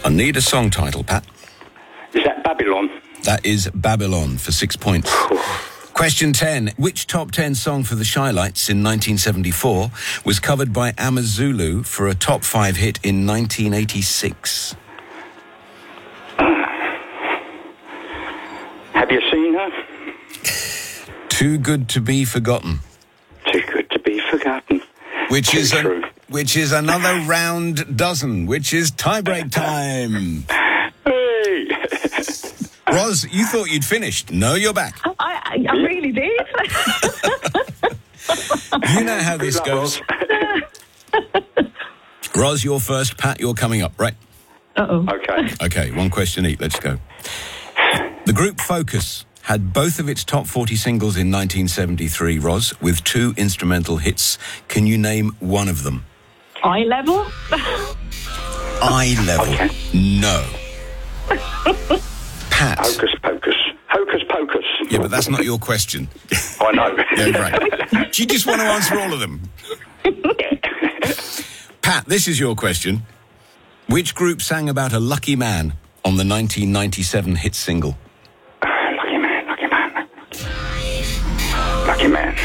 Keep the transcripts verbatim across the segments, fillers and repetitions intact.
I need a song title, Pat. Is that Babylon? That is Babylon for six points. Question ten. Which top ten song for the Shy-Lights in nineteen seventy-four was covered by Amazulu for a top five hit in nineteen eighty-six? Have you seen her? Too Good to Be Forgotten. Too Good to Be Forgotten. Which Too is a, true. which is another round dozen, which is tiebreak time. Hey! Roz, you thought you'd finished. No, you're back. I, I, I really did. You know how this Good luck, goes. Roz, you're first. Pat, you're coming up, right? Uh-oh. Okay. Okay, one question each. Let's go. The group Focus had both of its top forty singles in nineteen seventy-three, Roz, with two instrumental hits. Can you name one of them? Eye level? Eye Level. Okay. No. Pat. Hocus Pocus. Hocus Pocus. Yeah, but that's not your question. I know. Yeah, right. Do you just want to answer all of them? Pat, this is your question. Which group sang about a lucky man on the nineteen ninety-seven hit single? Lucky man, lucky man. Lucky man.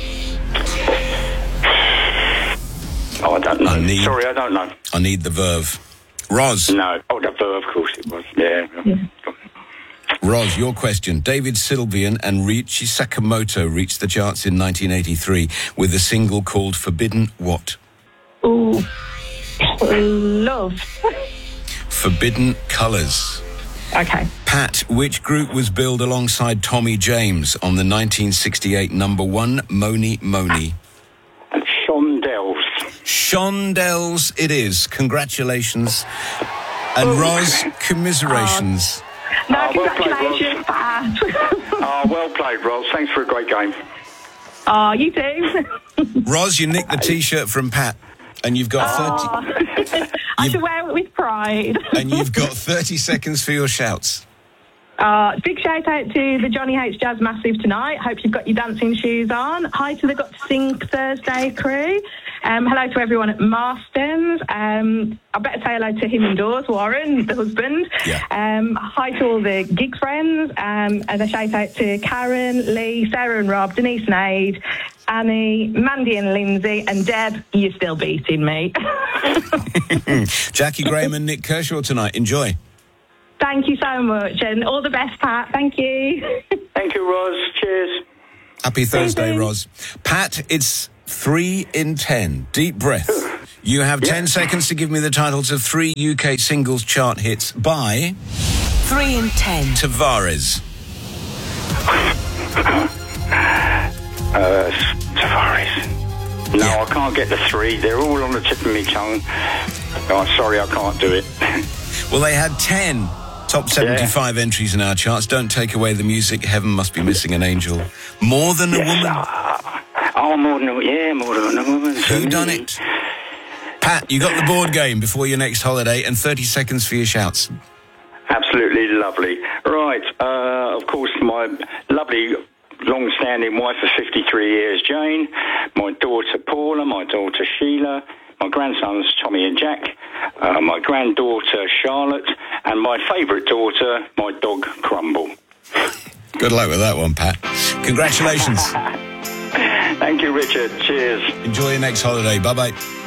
Oh, I don't know. I need- Sorry, I don't know. I need the verve. Roz. No. Oh, the verve, of course it was. Yeah. Yeah. Roz, your question. David Sylvian and Ryuichi Sakamoto reached the charts in nineteen eighty-three with a single called Forbidden What? Ooh. Love. Forbidden Colours. Okay. Pat, which group was billed alongside Tommy James on the nineteen sixty-eight number one, Moni Moni? And Shondells. Shondells it is. Congratulations. And Roz, commiserations. No, Oh, well played, congratulations, Pat. Oh, well played, Roz. Thanks for a great game. Oh, you too. Roz, you nicked the T-shirt from Pat. And you've got thirty. Oh, I should wear it with pride. And you've got thirty seconds for your shouts. Uh, big shout out to the Johnny H Jazz Massive tonight. Hope you've got your dancing shoes on. Hi to the Got to Sing Thursday crew. Um, hello to everyone at Marston's. Um, I better say hello to him indoors, Warren, the husband. Yeah. Um, hi to all the gig friends. Um, and a shout out to Karen, Lee, Sarah and Rob, Denise and Aid, Annie, Mandy and Lindsay, and Deb. You're still beating me. Jackie Graham and Nick Kershaw tonight. Enjoy. Thank you so much, and all the best, Pat. Thank you. Thank you, Roz. Cheers. Happy Thursday, Amazing. Roz. Pat, it's three in ten. Deep breath. You have Yeah. ten seconds to give me the titles of three U K singles chart hits by Three in ten. Tavares. Uh, Tavares. No, Yeah. I can't get the three. They're all on the tip of my tongue. Oh, I'm sorry, I can't do it. Well, they had ten top seventy-five entries in our charts. Don't take away the music. Heaven Must Be Missing an Angel. More Than a Woman. Oh, more than a, yeah, more than a woman. Who done it? Pat, you got the board game before your next holiday and thirty seconds for your shouts. Absolutely lovely. Right, uh, of course, my lovely long-standing wife of fifty-three years, Jane, my daughter Paula, my daughter Sheila, my grandsons Tommy and Jack, uh, my granddaughter Charlotte, and my favourite daughter, my dog Crumble. Good luck with that one, Pat. Congratulations. Thank you, Richard. Cheers. Enjoy your next holiday. Bye-bye.